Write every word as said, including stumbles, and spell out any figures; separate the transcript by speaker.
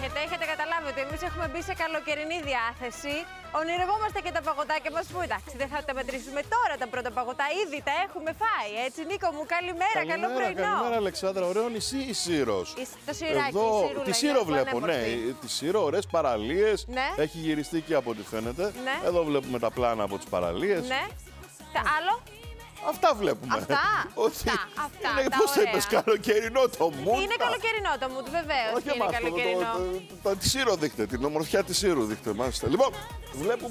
Speaker 1: έχετε. Έχετε καταλάβει ότι εμείς έχουμε μπει σε καλοκαιρινή διάθεση. Ονειρευόμαστε και τα παγωτάκια μας που εντάξει, δεν θα τα μετρήσουμε τώρα τα πρώτα παγωτά. Ήδη τα έχουμε φάει. Έτσι, Νίκο μου, καλημέρα,
Speaker 2: Καλημέρα,
Speaker 1: καλό πρωινό.
Speaker 2: Καλημέρα, Αλεξάνδρα. Ωραίο νησί η Σύρος.
Speaker 1: Το Σιράκι,
Speaker 2: Εδώ,
Speaker 1: η Σύρουλα
Speaker 2: τη
Speaker 1: είναι
Speaker 2: Σύρο βλέπω,
Speaker 1: πανέμορφη.
Speaker 2: ναι. Τη Σύρο, ωραίες παραλίες.
Speaker 1: Ναι.
Speaker 2: Έχει γυριστεί και από ό,τι φαίνεται.
Speaker 1: Ναι.
Speaker 2: Εδώ βλέπουμε τα πλάνα από τις παραλίες.
Speaker 1: Ναι. Τα άλλο.
Speaker 2: Αυτά βλέπουμε.
Speaker 1: Αυτά.
Speaker 2: Ότι
Speaker 1: Αυτά. Αυτά.
Speaker 2: είναι,
Speaker 1: τα
Speaker 2: πώς το
Speaker 1: ωραία.
Speaker 2: είπες, καλοκαιρινό το mood.
Speaker 1: Είναι καλοκαιρινό το mood, βεβαίως.
Speaker 2: Όχι
Speaker 1: Είναι
Speaker 2: εμάς, το-
Speaker 1: καλοκαιρινό.
Speaker 2: το- το- το- τη Σύρο δείχνετε, την ομορφιά της Σύρου δείχνετε. Μάλιστα. Λοιπόν, βλέπουμε